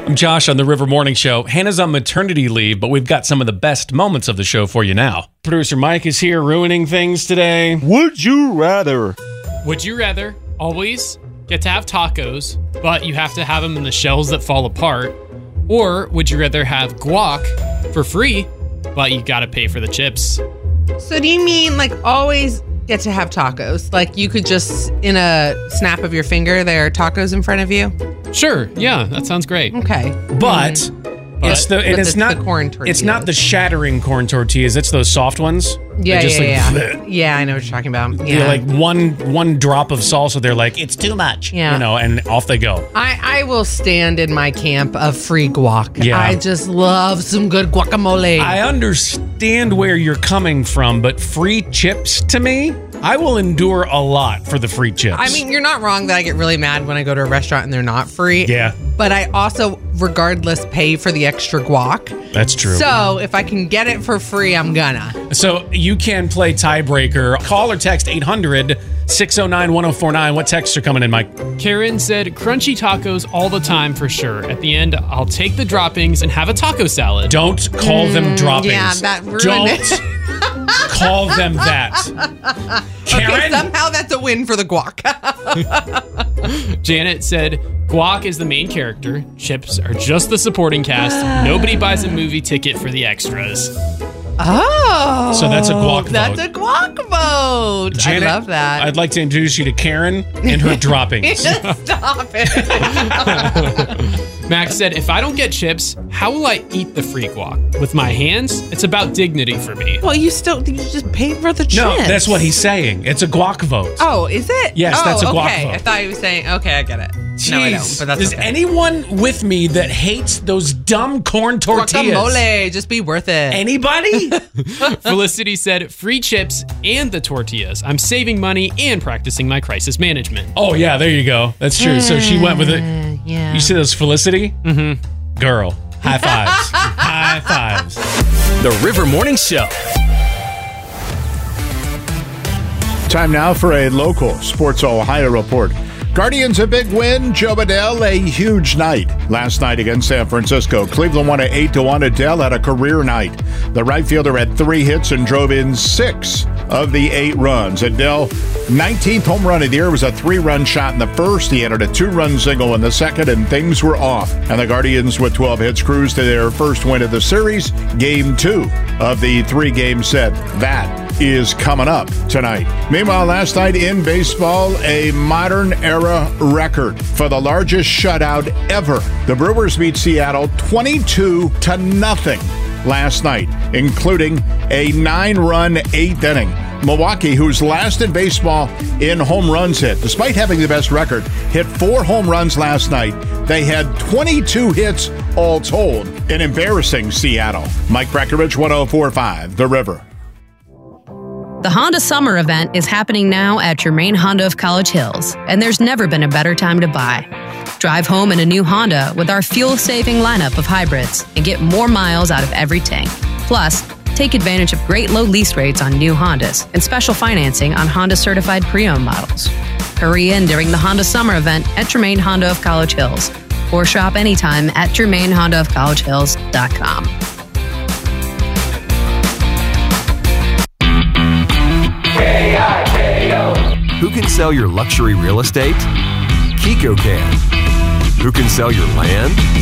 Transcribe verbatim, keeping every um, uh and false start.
I'm Josh on the River Morning Show. Hannah's on maternity leave, but we've got some of the best moments of the show for you now. Producer Mike is here ruining things today. Would you rather? Would you rather always get to have tacos, but you have to have them in the shells that fall apart? Or would you rather have guac for free, but you gotta pay for the chips? So do you mean like always get to have tacos? Like you could just, in a snap of your finger, there are tacos in front of you? Sure, yeah, that sounds great. Okay. But Mm. it's the and But it's it's not the corn it's not the tortillas. shattering corn tortillas. It's those soft ones. Yeah, They're just yeah, like, yeah. bleh. Yeah, I know what you're talking about. They're Yeah. like one one drop of salsa. They're like, it's too much. Yeah. You know, and off they go. I, I will stand in my camp of free guac. Yeah. I just love some good guacamole. I understand where you're coming from, but free chips to me, I will endure a lot for the free chips. I mean, you're not wrong that I get really mad when I go to a restaurant and they're not free. Yeah. But I also, regardless, pay for the extra guac. That's true. So if I can get it for free, I'm gonna. So you can play tiebreaker. Call or text eight hundred, six oh nine, one oh four nine. What texts are coming in, Mike? Karen said, crunchy tacos all the time for sure. At the end, I'll take the droppings and have a taco salad. Don't call them droppings. yeah, that ruined Don't it. call them that. Karen? Okay, somehow that's a win for the guac. Janet said, guac is the main character. Chips are just the supporting cast. Nobody buys a movie ticket for the extras. Oh. So that's a guac vote. That's a guac vote. Janet, I love that. I'd like to introduce you to Karen and her droppings. Stop it. Max said, if I don't get chips, how will I eat the free guac? With my hands? It's about dignity for me. Well, you still, you just paid for the chips. No, that's what he's saying. It's a guac vote. Oh, is it? Yes, oh, that's a guac okay. vote. I thought he was saying, okay, I get it. No, I don't, Jeez. but that's Is okay. anyone with me that hates those dumb corn tortillas? Guacamole, just be worth it. Anybody? Felicity said, free chips and the tortillas. I'm saving money and practicing my crisis management. Oh, yeah, there you go. That's true. So she went with it. yeah. You see those Felicity? Mm-hmm. Girl. High fives. High fives. The River Morning Show. Time now for a local Sports Ohio report. Guardians a big win. Joe Adell a huge night last night against San Francisco. Cleveland won at eight to one. Adell had a career night. The right fielder had three hits and drove in six of the eight runs. Adell, nineteenth home run of the year, was a three-run shot in the first. He added a two-run single in the second, and things were off. And the Guardians, with twelve hits, cruised to their first win of the series, game two of the three-game set. That is coming up tonight. Meanwhile, last night in baseball, a modern era record for the largest shutout ever. The Brewers beat Seattle twenty-two to nothing last night, including a nine-run eighth inning. Milwaukee, who's last in baseball in home runs hit, despite having the best record, hit four home runs last night. They had twenty-two hits all told in embarrassing Seattle. Mike Breckenridge, one oh four point five, The River. The Honda Summer Event is happening now at Germain Honda of College Hills, and there's never been a better time to buy. Drive home in a new Honda with our fuel-saving lineup of hybrids and get more miles out of every tank. Plus, take advantage of great low lease rates on new Hondas and special financing on Honda-certified pre-owned models. Hurry in during the Honda Summer Event at Germain Honda of College Hills, or shop anytime at germain honda of college hills dot com. Who can sell your luxury real estate? Kiko can. Who can sell your land?